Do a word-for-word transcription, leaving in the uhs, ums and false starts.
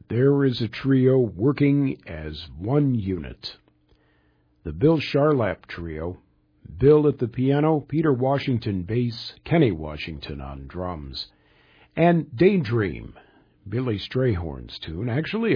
there is a trio working as one unit. The Bill Charlap Trio, Bill at the piano, Peter Washington bass, Kenny Washington on drums, and Daydream, Billy Strayhorn's tune, actually